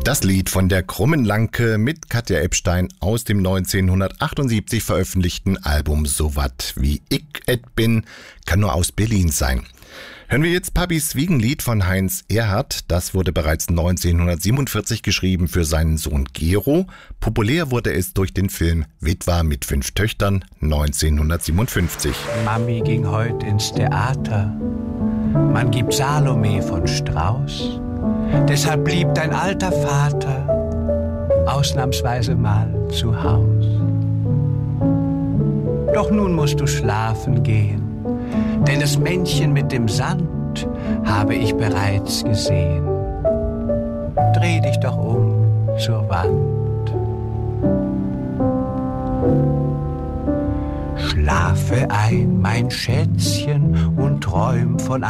Das Lied von der Krummen Lanke mit Katja Epstein aus dem 1978 veröffentlichten Album So wat wie ich et bin, kann nur aus Berlin sein. Hören wir jetzt Papis Wiegenlied von Heinz Erhardt. Das wurde bereits 1947 geschrieben für seinen Sohn Gero. Populär wurde es durch den Film Witwer mit 5 Töchtern 1957. Mami ging heut ins Theater. Man gibt Salome von Strauß. Deshalb blieb dein alter Vater ausnahmsweise mal zu Haus. Doch nun musst du schlafen gehen, denn das Männchen mit dem Sand habe ich bereits gesehen. Dreh dich doch um zur Wand. Schlafe ein, mein Schätzchen, und träum von